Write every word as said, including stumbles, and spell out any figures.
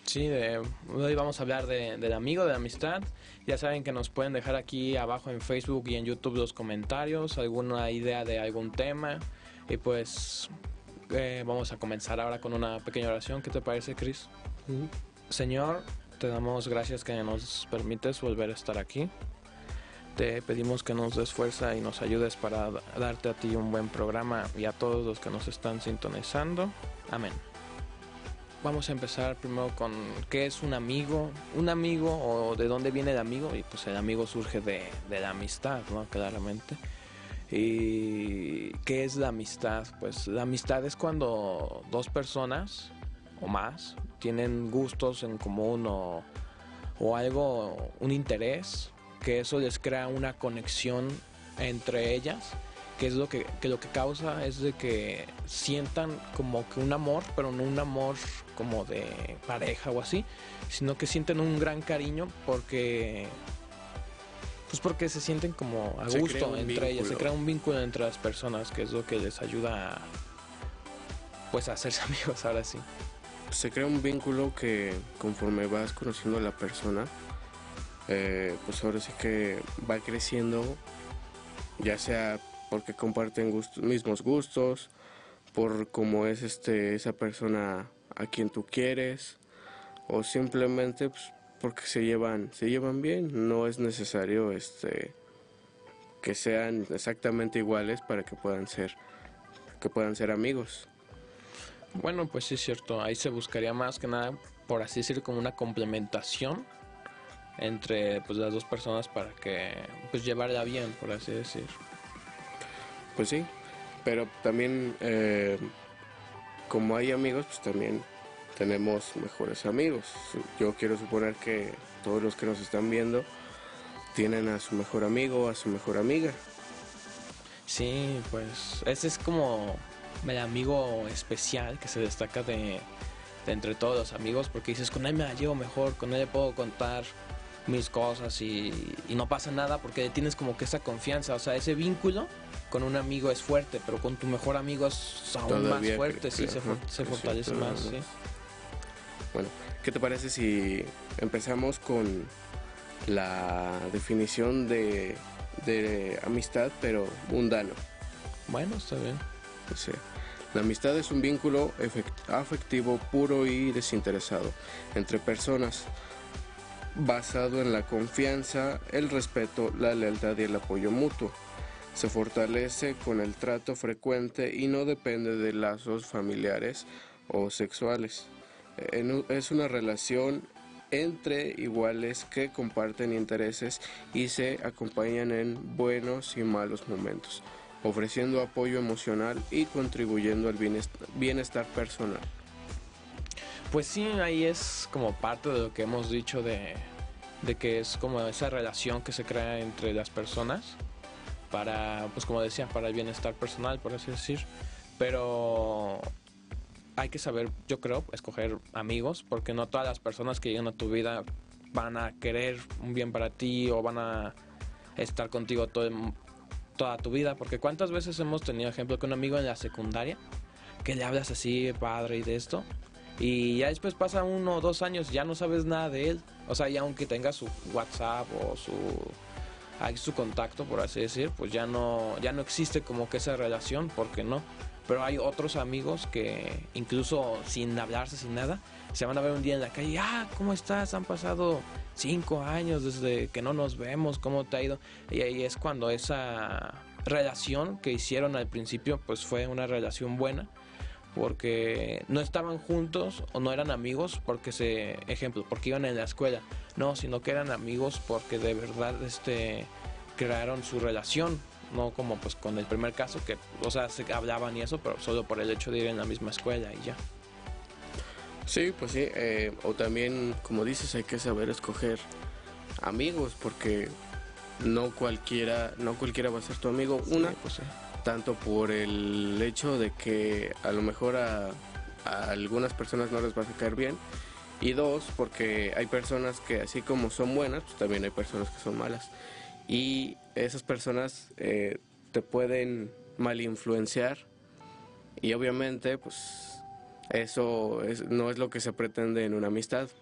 Sí, de, hoy vamos a hablar de, del amigo, de la amistad. Ya saben que nos pueden dejar aquí abajo en Facebook y en YouTube los comentarios, alguna idea de algún tema. Y pues eh, vamos a comenzar ahora con una pequeña oración. ¿Qué te parece, Chris? Uh-huh. Señor, te damos gracias que nos permites volver a estar aquí. Te pedimos que nos des fuerza y nos ayudes para darte a ti un buen programa y a todos los que nos están sintonizando. Amén. Vamos a empezar primero con qué es un amigo, un amigo o de dónde viene el amigo. Y pues el amigo surge de, de la amistad, ¿no? Claramente. ¿Y qué es la amistad? Pues la amistad es cuando dos personas o más tienen gustos en común o, o algo, un interés, que eso les crea una conexión entre ellas, que es lo que, que lo que causa es de que sientan como que un amor, pero no un amor como de pareja o así, sino que sienten un gran cariño porque pues porque se sienten como a Se gusto entre vínculo. ellas, se crea un vínculo entre las personas, que es lo que les ayuda a, pues a hacerse amigos ahora sí. Se crea un vínculo que conforme vas conociendo a la persona, eh, pues ahora sí que va creciendo, ya sea porque comparten gustos, mismos gustos, por cómo es este esa persona a quien tú quieres, o simplemente pues, porque se llevan se llevan bien. No es necesario este que sean exactamente iguales para que puedan ser que puedan ser amigos. Bueno, pues sí es cierto, ahí se buscaría más que nada, por así decir, como una complementación entre pues las dos personas para que pues llevarla bien, por así decir. Pues sí, pero también eh, como hay amigos, pues también tenemos mejores amigos. Yo quiero suponer que todos los que nos están viendo tienen a su mejor amigo, a su mejor amiga. Sí, pues ese es como el amigo especial que se destaca de, de entre todos los amigos, porque dices, con él me la llevo mejor, con él le puedo contar mis cosas y, y no pasa nada porque tienes como que esa confianza, o sea, ese vínculo con un amigo es fuerte, pero con tu mejor amigo es aún Todavía más fuerte, cre- sí, se, ajá, for- se creció fortalece todavía más, más. sí. Bueno, ¿qué te parece si empezamos con la definición de, de amistad, pero mundano? Bueno, está bien. O sea, la amistad es un vínculo afectivo puro y desinteresado entre personas, basado en la confianza, el respeto, la lealtad y el apoyo mutuo. Se fortalece con el trato frecuente y no depende de lazos familiares o sexuales. Es una relación entre iguales que comparten intereses y se acompañan en buenos y malos momentos, ofreciendo apoyo emocional y contribuyendo al bienestar personal. Pues sí, ahí es como parte de lo que hemos dicho de, de que es como esa relación que se crea entre las personas para, pues como decía, para el bienestar personal, por así decir. Pero hay que saber, yo creo, escoger amigos, porque no todas las personas que llegan a tu vida van a querer un bien para ti o van a estar contigo todo, toda tu vida. Porque cuántas veces hemos tenido ejemplo que un amigo en la secundaria, que le hablas así, padre y de esto, y ya después pasa uno o dos años, ya no sabes nada de él. O sea, ya aunque tenga su WhatsApp o su, hay su contacto, por así decir, pues ya no, ya no existe como que esa relación, porque no. Pero hay otros amigos que incluso sin hablarse, sin nada, se van a ver un día en la calle, ah, ¿cómo estás? Han pasado cinco años desde que no nos vemos, ¿cómo te ha ido? Y ahí es cuando esa relación que hicieron al principio, pues fue una relación buena, porque no estaban juntos o no eran amigos porque se, ejemplo, porque iban en la escuela, no, sino que eran amigos porque de verdad este crearon su relación, no como pues con el primer caso que, o sea, se hablaban y eso, pero solo por el hecho de ir en la misma escuela y ya. Sí, pues sí, eh, o también, como dices, hay que saber escoger amigos, porque no cualquiera, no cualquiera va a ser tu amigo. Una, Sí, pues sí. tanto por el hecho de que a lo mejor a, a algunas personas no les vas a caer bien, y dos, porque hay personas que así como son buenas, pues también hay personas que son malas, y esas personas eh, te pueden mal influenciar, y obviamente pues eso es, no es lo que se pretende en una amistad.